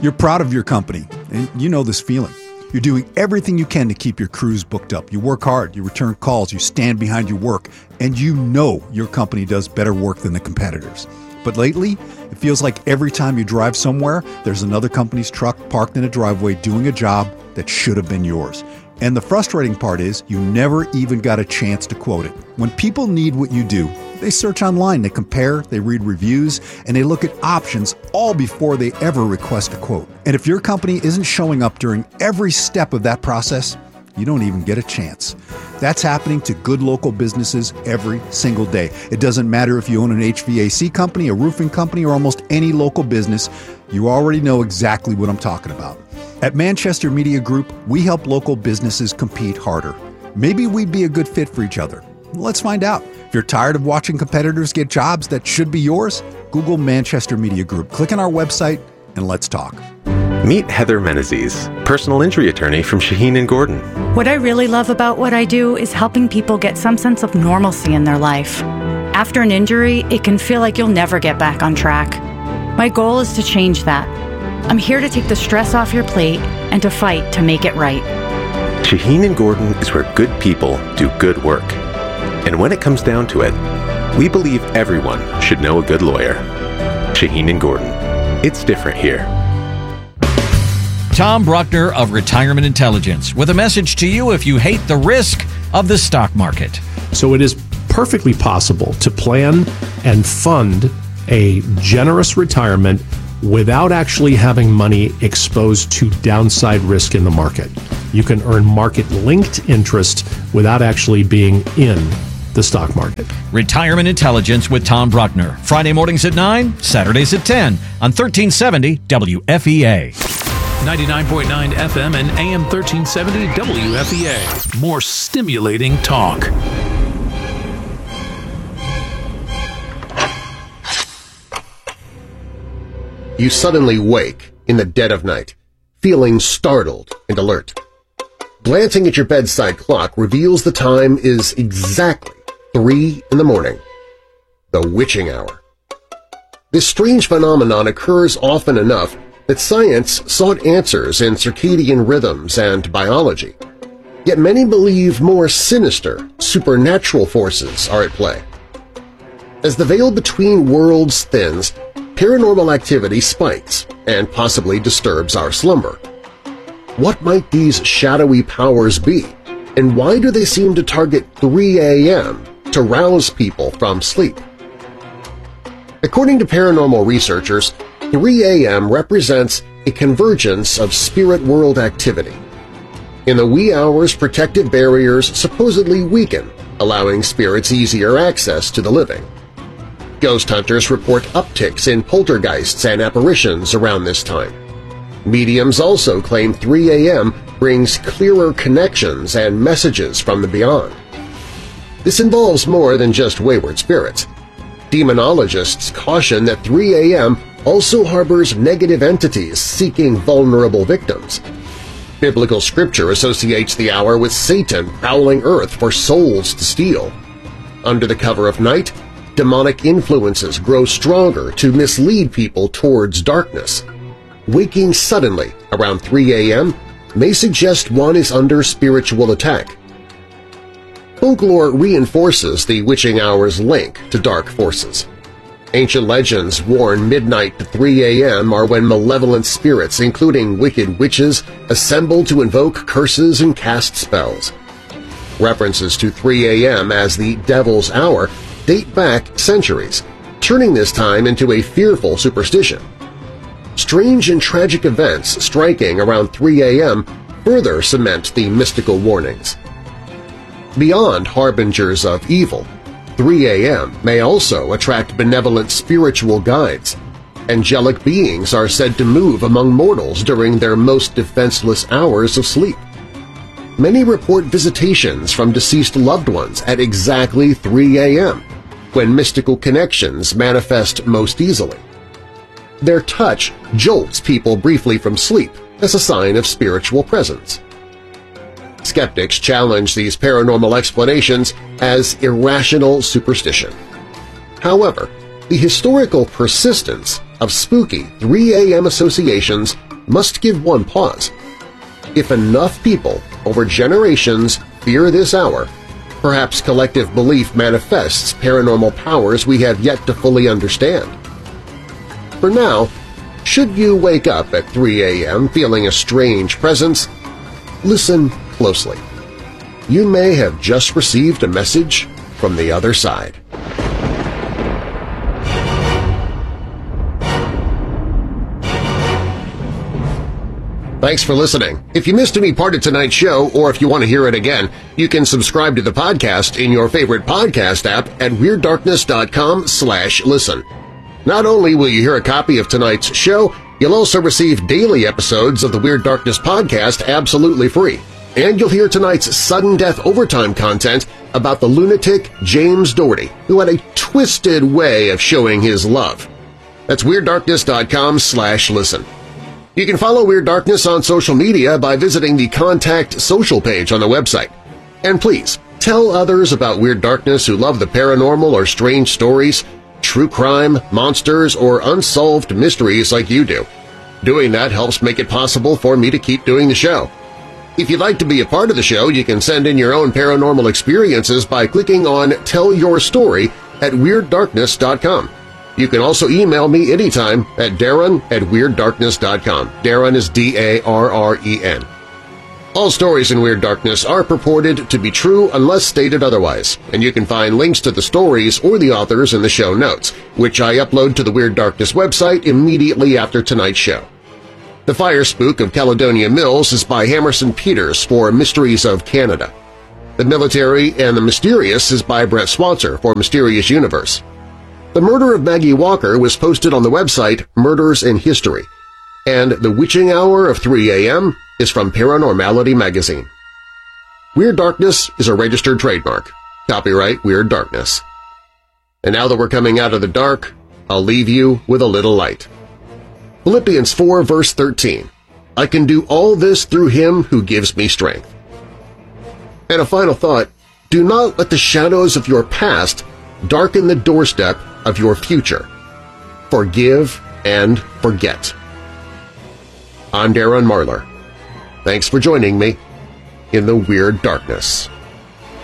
You're proud of your company, and you know this feeling. You're doing everything you can to keep your crews booked up. You work hard, you return calls, you stand behind your work, and you know your company does better work than the competitors. But lately, it feels like every time you drive somewhere, there's another company's truck parked in a driveway doing a job that should have been yours. And the frustrating part is you never even got a chance to quote it. When people need what you do, they search online, they compare, they read reviews, and they look at options all before they ever request a quote. And if your company isn't showing up during every step of that process, you don't even get a chance. That's happening to good local businesses every single day. It doesn't matter if you own an HVAC company, a roofing company, or almost any local business. You already know exactly what I'm talking about. At Manchester Media Group, we help local businesses compete harder. Maybe we'd be a good fit for each other. Let's find out. If you're tired of watching competitors get jobs that should be yours, Google Manchester Media Group. Click on our website and let's talk. Meet Heather Menezes, personal injury attorney from Shaheen & Gordon. What I really love about what I do is helping people get some sense of normalcy in their life. After an injury, it can feel like you'll never get back on track. My goal is to change that. I'm here to take the stress off your plate and to fight to make it right. Shaheen & Gordon is where good people do good work. And when it comes down to it, we believe everyone should know a good lawyer. Shaheen & Gordon. It's different here. Tom Bruckner of Retirement Intelligence with a message to you if you hate the risk of the stock market. So it is perfectly possible to plan and fund a generous retirement without actually having money exposed to downside risk in the market. You can earn market-linked interest without actually being in the stock market. Retirement Intelligence with Tom Bruckner. Friday mornings at 9, Saturdays at 10 on 1370 WFEA. 99.9 FM and AM 1370 WFEA. More stimulating talk. You suddenly wake in the dead of night, feeling startled and alert. Glancing at your bedside clock reveals the time is exactly 3 in the morning, the witching hour. This strange phenomenon occurs often enough that science sought answers in circadian rhythms and biology. Yet many believe more sinister, supernatural forces are at play. As the veil between worlds thins, paranormal activity spikes and possibly disturbs our slumber. What might these shadowy powers be, and why do they seem to target 3 a.m. to rouse people from sleep? According to paranormal researchers, 3 a.m. represents a convergence of spirit world activity. In the wee hours, protective barriers supposedly weaken, allowing spirits easier access to the living. Ghost hunters report upticks in poltergeists and apparitions around this time. Mediums also claim 3 a.m. brings clearer connections and messages from the beyond. This involves more than just wayward spirits. Demonologists caution that 3 a.m. also harbors negative entities seeking vulnerable victims. Biblical scripture associates the hour with Satan prowling earth for souls to steal. Under the cover of night, demonic influences grow stronger to mislead people towards darkness. Waking suddenly around 3 a.m. may suggest one is under spiritual attack. Folklore reinforces the witching hour's link to dark forces. Ancient legends warn midnight to 3 a.m. are when malevolent spirits, including wicked witches, assemble to invoke curses and cast spells. References to 3 a.m. as the devil's hour date back centuries, turning this time into a fearful superstition. Strange and tragic events striking around 3 a.m. further cement the mystical warnings. Beyond harbingers of evil, 3 a.m. may also attract benevolent spiritual guides. Angelic beings are said to move among mortals during their most defenseless hours of sleep. Many report visitations from deceased loved ones at exactly 3 a.m., when mystical connections manifest most easily. Their touch jolts people briefly from sleep as a sign of spiritual presence. Skeptics challenge these paranormal explanations as irrational superstition. However, the historical persistence of spooky 3 a.m. associations must give one pause. If enough people over generations fear this hour, perhaps collective belief manifests paranormal powers we have yet to fully understand. For now, should you wake up at 3 a.m. feeling a strange presence, listen closely. You may have just received a message from the other side. Thanks for listening. If you missed any part of tonight's show, or if you want to hear it again, you can subscribe to the podcast in your favorite podcast app at WeirdDarkness.com/listen. Not only will you hear a copy of tonight's show, you'll also receive daily episodes of the Weird Darkness podcast absolutely free. And you'll hear tonight's sudden death overtime content about the lunatic James Doherty, who had a twisted way of showing his love. That's WeirdDarkness.com/listen. You can follow Weird Darkness on social media by visiting the Contact Social page on the website. And please, tell others about Weird Darkness who love the paranormal or strange stories, true crime, monsters, or unsolved mysteries like you do. Doing that helps make it possible for me to keep doing the show. If you'd like to be a part of the show, you can send in your own paranormal experiences by clicking on Tell Your Story at WeirdDarkness.com. You can also email me anytime at Darren@WeirdDarkness.com. Darren is D-A-R-R-E-N. All stories in Weird Darkness are purported to be true unless stated otherwise, and you can find links to the stories or the authors in the show notes, which I upload to the Weird Darkness website immediately after tonight's show. The Fire Spook of Caledonia Mills is by Hammerson Peters for Mysteries of Canada. The Military and the Mysterious is by Brett Swatzer for Mysterious Universe. The Murder of Maggie Walker was posted on the website Murders in History, and The Witching Hour of 3 a.m. is from Paranormality magazine. Weird Darkness is a registered trademark. Copyright Weird Darkness. And now that we're coming out of the dark, I'll leave you with a little light. Philippians 4 verse 13, I can do all this through Him who gives me strength. And a final thought, do not let the shadows of your past darken the doorstep of your future. Forgive and forget. I'm Darren Marlar. Thanks for joining me in the Weird Darkness.